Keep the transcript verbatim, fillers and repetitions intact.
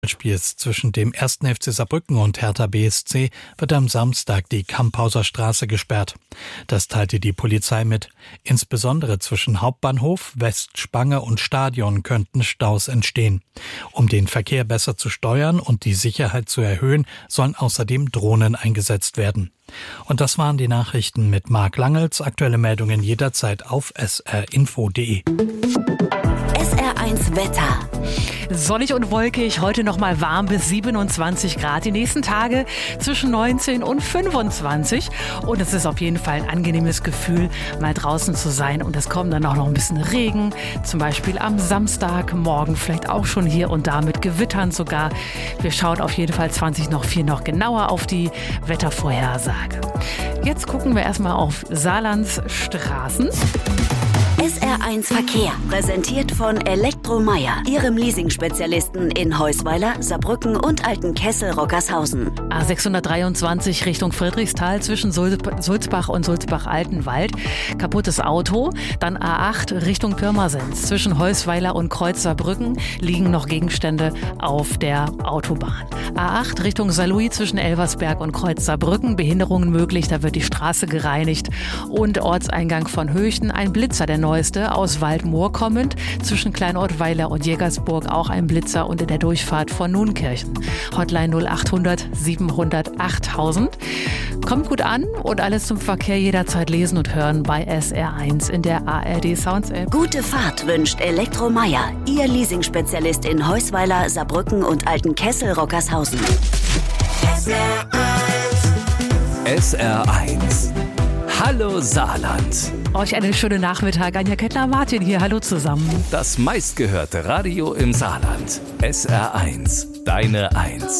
Spiels zwischen dem ersten F C Saarbrücken und Hertha B S C wird am Samstag die Kamphauser Straße gesperrt. Das teilte die Polizei mit. Insbesondere zwischen Hauptbahnhof, Westspange und Stadion könnten Staus entstehen. Um den Verkehr besser zu steuern und die Sicherheit zu erhöhen, sollen außerdem Drohnen eingesetzt werden. Und das waren die Nachrichten mit Marc Langels. Aktuelle Meldungen jederzeit auf s r info punkt d e. S R eins Wetter. Sonnig und wolkig, heute noch mal warm bis siebenundzwanzig Grad. Die nächsten Tage zwischen neunzehn und fünfundzwanzig. Und es ist auf jeden Fall ein angenehmes Gefühl, mal draußen zu sein. Und es kommt dann auch noch ein bisschen Regen. Zum Beispiel am Samstag, morgen vielleicht auch schon hier und da mit Gewittern sogar. Wir schauen auf jeden Fall zwanzig noch vier noch genauer auf die Wettervorhersage. Jetzt gucken wir erstmal auf Saarlands Straßen. S R eins Verkehr, präsentiert von Elektromeier, Ihrem Leasing-Spezialisten in Heusweiler, Saarbrücken und Altenkessel-Rockershausen. A sechshundertdreiundzwanzig Richtung Friedrichsthal zwischen Sulzbach und Sulzbach-Altenwald. Kaputtes Auto. Dann A acht Richtung Pirmasens. Zwischen Heusweiler und Kreuz Saarbrücken liegen noch Gegenstände auf der Autobahn. A acht Richtung Saarlouis zwischen Elversberg und Kreuz Saarbrücken. Behinderungen möglich, da wird die Straße gereinigt. Und Ortseingang von Höchten. Ein Blitzer, der neueste, aus Waldmoor kommend. Zwischen Kleinottweiler und Jägersburg auch ein Blitzer und in der Durchfahrt von Nunkirchen. Hotline null achthundert siebenhundert achttausend. Kommt gut an und alles zum Verkehr jederzeit lesen und hören bei S R eins in der A R D Sounds App. Gute Fahrt wünscht Elektromeier, Ihr Leasing-Spezialist in Heusweiler, Saarbrücken und Altenkessel-Rockershausen. S R eins. S R eins. Hallo Saarland. Euch einen schönen Nachmittag. Anja Kettler-Martin hier. Hallo zusammen. Das meistgehörte Radio im Saarland. S R eins. Deine Eins.